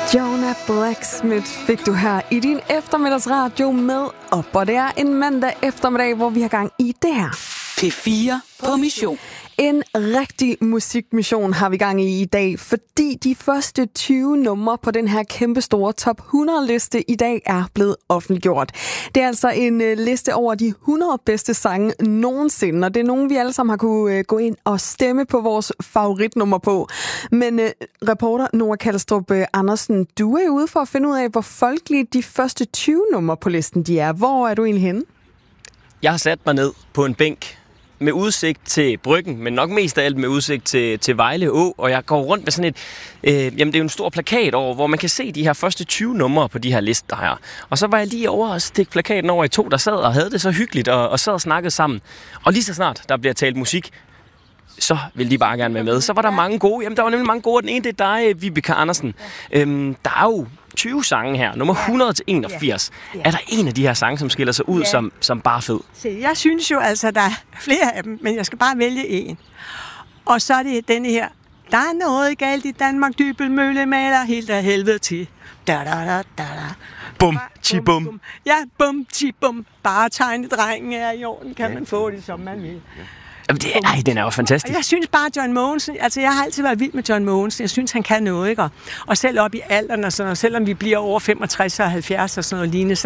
Jonah Blacksmith fik du her i din eftermiddagsradio med op, og det er en mandag eftermiddag, hvor vi har gang i det her. P4 på mission. En rigtig musikmission har vi gang i dag, fordi de første 20 numre på den her kæmpestore top 100-liste i dag er blevet offentliggjort. Det er altså en liste over de 100 bedste sange nogensinde, og det er nogen, vi alle sammen har kunne gå ind og stemme på vores favoritnummer på. Men reporter Nora Kalstrup Andersen, du er ude for at finde ud af, hvor folkelige de første 20 numre på listen de er. Hvor er du egentlig henne? Jeg har sat mig ned på en bænk med udsigt til Bryggen, men nok mest af alt med udsigt til Vejle Å, og jeg går rundt med sådan et, det er jo en stor plakat over, hvor man kan se de her første 20 numre på de her lister her. Og så var jeg lige over og stikke plakaten over i to, der sad og havde det så hyggeligt, og sad og snakkede sammen. Og lige så snart der bliver talt musik, så vil de bare gerne være med. Så var der mange gode, der var nemlig mange gode, den ene det er dig, Vibeke Andersen. Der er jo 20 sange her, nummer 100 til 81. Ja. Er der en af de her sange, som skiller sig ud som bare fed? Se, jeg synes jo altså, der er flere af dem, men jeg skal bare vælge en. Og så er det denne her. Der er noget galt i Danmark, Dybel Mølle maler helt af helvede til. Da da da da da. Bum, chi bum. Ja, bum, chi bum. Bare tegnedrengen er i orden, kan man få det, som man vil. Jamen, den er jo fantastisk. Jeg synes bare, John Mogensen, altså jeg har altid været vild med John Mogensen. Jeg synes, han kan noget, ikke? Og selv op i alderen og sådan noget, selvom vi bliver over 65 og 70 og sådan noget lignende,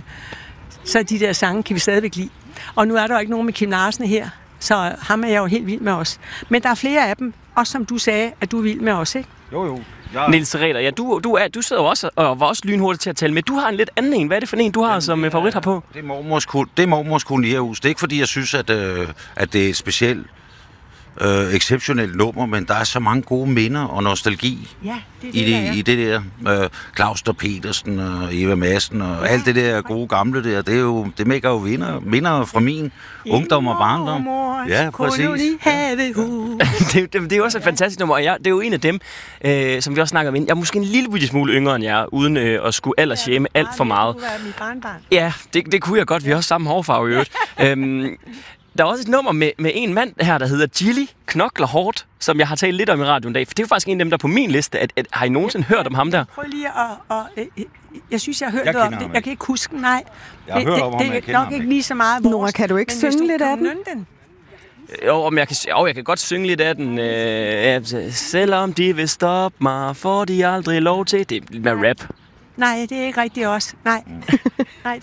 så de der sange kan vi stadigvæk lide. Og nu er der jo ikke nogen med Kim Larsen her, så ham er jeg jo helt vild med os. Men der er flere af dem, også som du sagde, at du er vild med os, ikke? Jo. Ja. Niels Reder, ja, du sidder jo også og var også lynhurtigt til at tale med. Du har en lidt anden en. Hvad er det for en, du har som favorit herpå? Det er mormors kolonierhus. Det er ikke fordi, jeg synes, at det er et specielt exceptionelt nummer, men der er så mange gode minder og nostalgi i det der. Claus der Petersen og Eva Madsen og alt det der gode gamle der. Det mækker jo minder fra min ungdom og barndom. Ja, præcis. Det er jo også et fantastisk nummer, og det er jo en af dem, som vi også snakker om. Jeg er måske en lille smule yngre end jeg, uden at skulle aldersjæme alt for meget. Ja, det kunne jeg godt. Vi har også samme hårfarve i øvrigt. Der er også et nummer med en mand her, der hedder Gilly, knokler hårdt, som jeg har talt lidt om i radioen i dag. For det er jo faktisk en af dem, der er på min liste. Har I nogensinde hørt om ham der? Prøv lige jeg synes, jeg har hørt om det. Jeg kan ikke huske, nej. Jeg har hørt om ham, jeg kender ham nok ikke lige så meget. Nora, kan du ikke synge lidt af den? Jeg kan godt synge lidt af den. Selvom de vil stoppe mig, får de aldrig lov til. Det er med rap. Nej, det er ikke rigtigt også. Nej, det